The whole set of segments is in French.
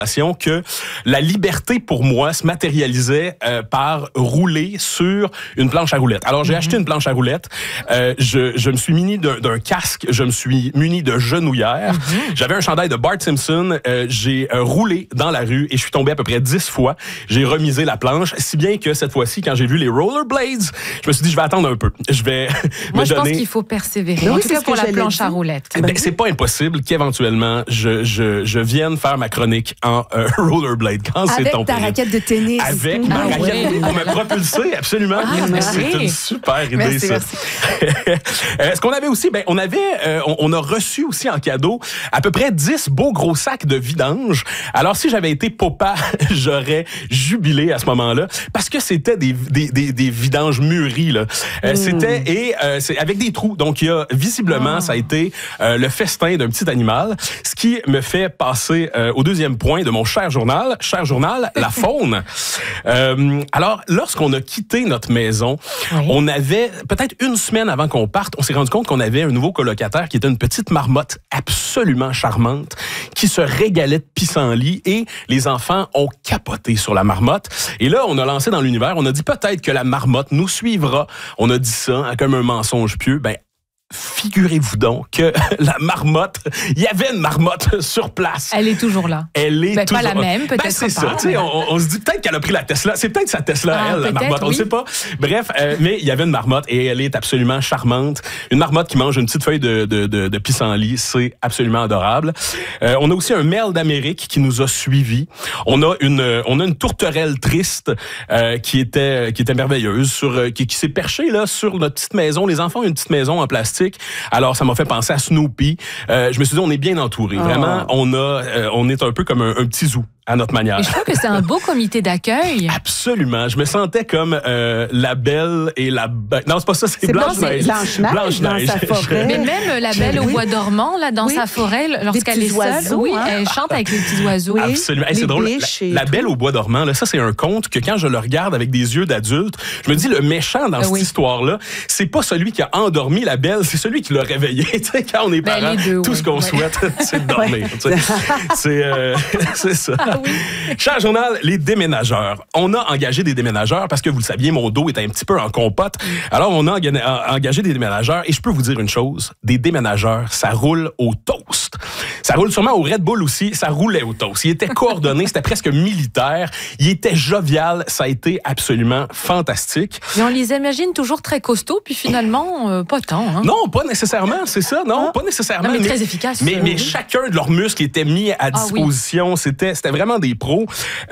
que la liberté pour moi se matérialisait par rouler sur une planche à roulettes. Alors j'ai acheté une planche à roulettes, je me suis muni d'un casque, je me suis muni de genouillères, j'avais un chandail de Bart Simpson, j'ai roulé dans la rue et je suis tombé à peu près 10 fois. J'ai remisé la planche, si bien que cette fois-ci, quand j'ai vu les rollerblades, je me suis dit je vais attendre un peu. Je vais moi je pense qu'il faut persévérer. En tout cas pour la planche à roulettes. C'est pas impossible qu'éventuellement je vienne faire ma chronique en rollerblade quand c'est ton avec ta raquette de tennis. Avec ma raquette pour me propulser, absolument. C'est une super idée, merci. Ce qu'on avait aussi, on a reçu aussi en cadeau à peu près 10 beaux gros sacs de vidange. Alors, si j'avais été papa, j'aurais jubilé à ce moment-là parce que c'était des vidanges mûries, là. C'est avec des trous. Donc, il y a visiblement, ça a été le festin d'un petit animal. Ce qui me fait passer au deuxième point de mon cher journal, la faune. Alors, lorsqu'on a quitté notre maison, on avait, peut-être une semaine avant qu'on parte, on s'est rendu compte qu'on avait un nouveau colocataire qui était une petite marmotte absolument charmante, qui se régalait de pissenlit et les enfants ont capoté sur la marmotte. Et là, on a lancé dans l'univers, on a dit peut-être que la marmotte nous suivra. On a dit ça comme un mensonge pieux. Figurez-vous donc que la marmotte, il y avait une marmotte sur place. Elle est toujours là. Elle est toujours pas la même, peut-être c'est pas. Ça, on se dit peut-être qu'elle a pris la Tesla. C'est peut-être sa Tesla, elle, la marmotte. On ne sait pas. Bref, mais il y avait une marmotte et elle est absolument charmante. Une marmotte qui mange une petite feuille de pissenlit, c'est absolument adorable. On a aussi un merle d'Amérique qui nous a suivis. On a une tourterelle triste qui était merveilleuse, qui s'est perchée là sur notre petite maison. Les enfants ont une petite maison en plastique. Alors, ça m'a fait penser à Snoopy. Je me suis dit, on est bien entouré. Vraiment, on est un peu comme un petit zoo. À notre manière. Et je trouve que c'est un beau comité d'accueil. Absolument. Je me sentais comme la Belle et la Bête. Non, c'est pas ça, c'est Blanche-Neige. Blanche-Neige dans sa forêt. Mais même la Belle au bois dormant, là, dans sa forêt, lorsqu'elle est seule, elle chante avec les petits oiseaux. Absolument. Hey, c'est drôle. La Belle au bois dormant, là, ça, c'est un conte que quand je le regarde avec des yeux d'adulte, je me dis, le méchant dans cette histoire-là, c'est pas celui qui a endormi la Belle, c'est celui qui l'a réveillée. Tu sais, quand on est parents, tout ce qu'on souhaite, c'est de dormir. C'est ça. Cher journal, les déménageurs. On a engagé des déménageurs parce que, vous le saviez, mon dos est un petit peu en compote. Alors, on a engagé des déménageurs et je peux vous dire une chose, des déménageurs, ça roule au toast. Ça roule sûrement au Red Bull aussi, ça roulait au toast. Il était coordonné, c'était presque militaire, il était jovial, ça a été absolument fantastique. Et on les imagine toujours très costauds, puis finalement, pas tant. Hein? Non, pas nécessairement, c'est ça, non, pas nécessairement. Non, mais très efficace. Mais chacun de leurs muscles était mis à disposition, c'était vraiment des pros.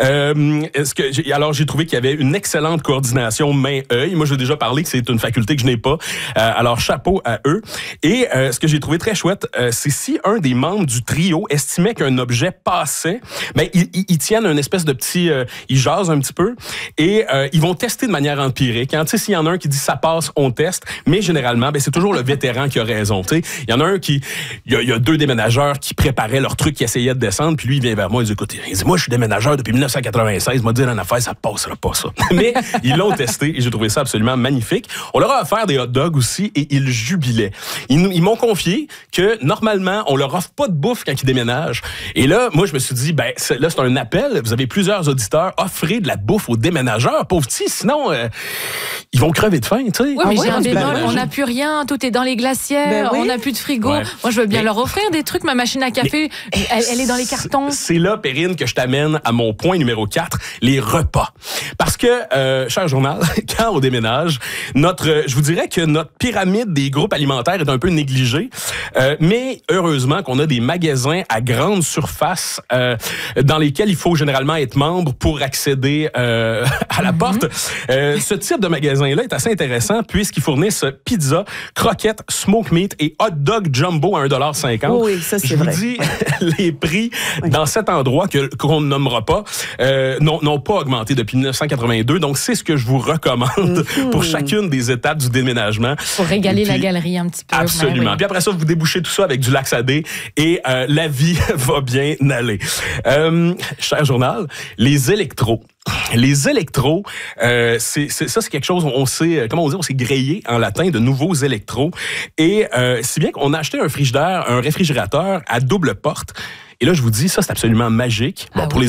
Alors, j'ai trouvé qu'il y avait une excellente coordination main-œil. Moi, j'ai déjà parlé que c'est une faculté que je n'ai pas. Alors, chapeau à eux. Et ce que j'ai trouvé très chouette, c'est si un des membres du trio estimait qu'un objet passait, ils tiennent une espèce de petit... ils jasent un petit peu et ils vont tester de manière empirique. Tu sais, s'il y en a un qui dit ça passe, on teste. Mais généralement, c'est toujours le vétéran qui a raison. Tu sais, il y en a un qui... Il y a deux déménageurs qui préparaient leur truc, qui essayaient de descendre, puis lui, il vient vers moi, il dit, écoute, moi, je suis déménageur depuis 1996. Il m'a dit, une affaire, ça passera pas, ça. Mais ils l'ont testé et j'ai trouvé ça absolument magnifique. On leur a offert des hot dogs aussi et ils jubilaient. Ils m'ont confié que, normalement, on leur offre pas de bouffe quand ils déménagent. Et là, moi, je me suis dit, là, c'est un appel. Vous avez plusieurs auditeurs. Offrez de la bouffe aux déménageurs, pauvres petits. Sinon, ils vont crever de faim, tu sais. Oui, mais j'ai un bémol. On n'a plus rien. Tout est dans les glacières. On n'a plus de frigo. Ouais. Moi, je veux bien leur offrir des trucs. Ma machine à café, elle est dans les cartons. C'est là, Perrine, que je t'amène à mon point numéro 4, les repas. Parce que, cher journal, quand on déménage, je vous dirais que notre pyramide des groupes alimentaires est un peu négligée, mais heureusement qu'on a des magasins à grande surface dans lesquels il faut généralement être membre pour accéder à la porte. Ce type de magasin-là est assez intéressant puisqu'ils fournissent pizza, croquettes, smoke meat et hot dog jumbo à 1,50 $. Oui, ça, c'est vrai. Je vous dis, les prix dans cet endroit qu'on ne nommera pas n'ont pas augmenté depuis 1982. Donc, c'est ce que je vous recommande pour chacune des étapes du déménagement. Pour régaler la galerie un petit peu. Absolument. Puis après ça, vous débouchez tout ça avec du Laxadé et la vie va bien aller. Cher journal, les électros. Les électros, c'est quelque chose, on s'est grillé en latin de nouveaux électros. Et si bien qu'on a acheté un réfrigérateur à double porte. Et là, je vous dis, ça, c'est absolument magique. Bon, pour les